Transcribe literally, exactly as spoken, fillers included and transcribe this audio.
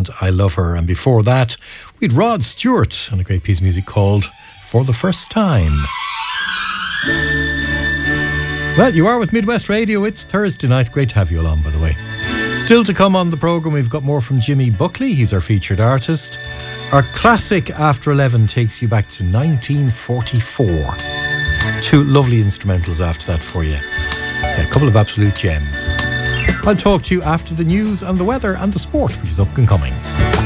and I Love Her. And before that, we'd Rod Stewart and a great piece of music called For the First Time. Well, you are with Midwest Radio. It's Thursday night. Great to have you along, by the way. Still to come on the programme, we've got more from Jimmy Buckley. He's our featured artist. Our classic After eleven takes you back to nineteen forty-four. Two lovely instrumentals after that for you. Yeah, a couple of absolute gems. I'll talk to you after the news and the weather and the sport, which is up and coming.